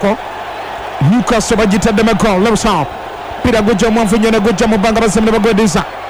ko Newcastle bagitadde Macron left side pira gujja mwanfu nyene gujja mu banga basembe bagwediza